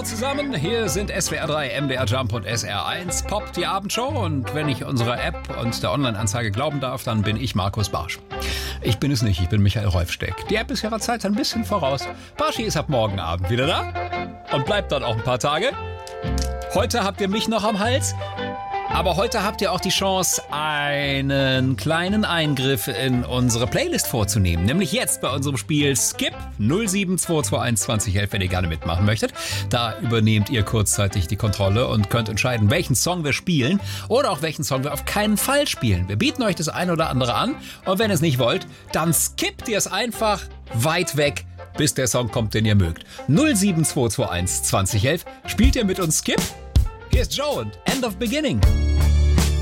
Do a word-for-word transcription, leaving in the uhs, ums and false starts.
zusammen, hier sind S W R drei, M D R Jump und S R eins Pop, die Abendshow. Und wenn ich unserer App und der Online-Anzeige glauben darf, dann bin ich Markus Barsch. Ich bin es nicht, ich bin Michael Rolfsteck. Die App ist ihrer Zeit ein bisschen voraus. Barschi ist ab morgen Abend wieder da und bleibt dann auch ein paar Tage. Heute habt ihr mich noch am Hals. Aber heute habt ihr auch die Chance, einen kleinen Eingriff in unsere Playlist vorzunehmen. Nämlich jetzt bei unserem Spiel Skip null sieben zwei zwei eins zwanzig elf, wenn ihr gerne mitmachen möchtet. Da übernehmt ihr kurzzeitig die Kontrolle und könnt entscheiden, welchen Song wir spielen oder auch welchen Song wir auf keinen Fall spielen. Wir bieten euch das ein oder andere an und wenn ihr es nicht wollt, dann skippt ihr es einfach weit weg, bis der Song kommt, den ihr mögt. null sieben zwei zwei eins zwanzig elf. Spielt ihr mit uns Skip? Hier ist Joe und End of Beginning.